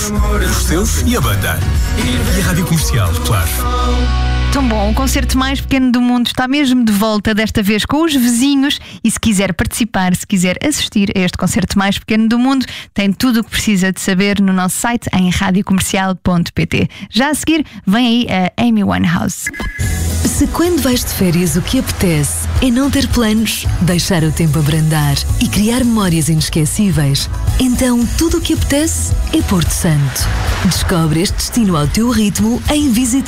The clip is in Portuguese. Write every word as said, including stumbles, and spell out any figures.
Os seus e a banda. E a Rádio Comercial, claro. Tão bom, o concerto mais pequeno do mundo está mesmo de volta, desta vez com os vizinhos. E se quiser participar, se quiser assistir a este concerto mais pequeno do mundo, tem tudo o que precisa de saber no nosso site em rádio comercial ponto pt. Já a seguir, vem aí a Amy Winehouse. Se quando vais de férias o que apetece é não ter planos, deixar o tempo abrandar e criar memórias inesquecíveis, então tudo o que apetece é Porto Santo. Descobre este destino ao teu ritmo em Visit